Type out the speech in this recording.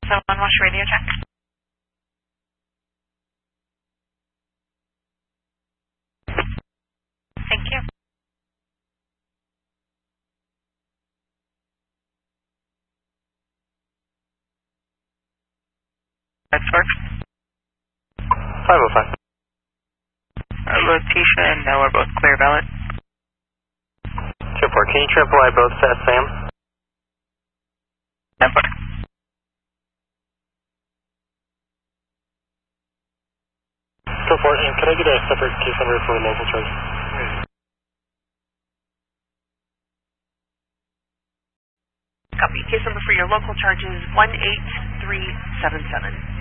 1 Wash radio check. Thank you. That's work. 505. Both Tisha and Noah are both clear valid. 2-4, can you triple I both set Sam? 10-4. 2-4, and can I get a separate case number for the local charge? Copy. Case number for your local charge is 18377.